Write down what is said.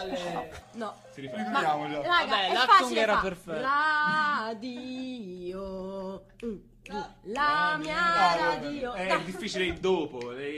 No. Si rifà. Figuriamoci. Raga, Vabbè, è l'acting facile era fa. perfetto. Radio. La mia radio. È difficile il dopo.